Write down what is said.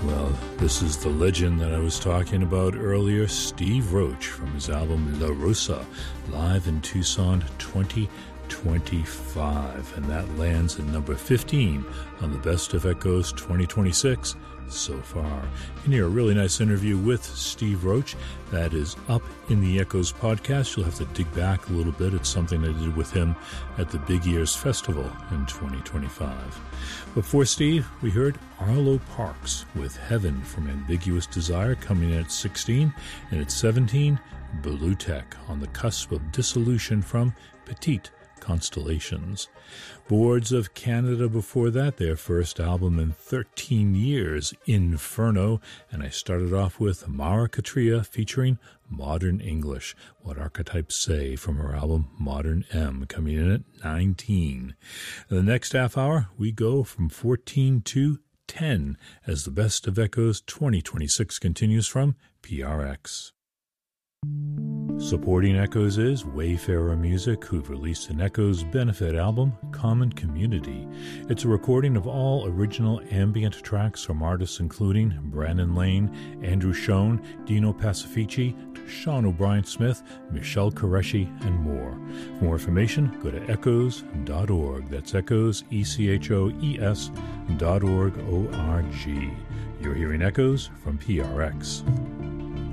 Well, this is the legend that I was talking about earlier, Steve Roach, from his album La Rosa, live in Tucson 2025. And that lands at number 15 on the Best of Echoes 2026 so far. You can hear a really nice interview with Steve Roach. That is up in the Echoes podcast. You'll have to dig back a little bit. It's something I did with him at the Big Ears Festival in 2025. Before Steve, we heard Arlo Parks with Heaven from Ambiguous Desire, coming in at 16, and at 17, Blue Tech on the cusp of dissolution from Petite Constellations. Boards of Canada before that, their first album in 13 years, Inferno, and I started off with Mara Katria featuring Modern English, What Archetypes Say, from her album Modern M, coming in at 19. In the next half hour, we go from 14 to 10 as the Best of Echoes 2026 continues from PRX. Supporting Echoes is Wayfarer Music, who've released an Echoes benefit album, Common Community. It's a recording of all original ambient tracks from artists including Brandon Lane, Andrew Schoen, Dino Pacifici, Sean O'Brien Smith, Michelle Qureshi, and more. For more information, go to echoes.org. That's Echoes, ECHOES.org, O-R-G. You're hearing Echoes from PRX.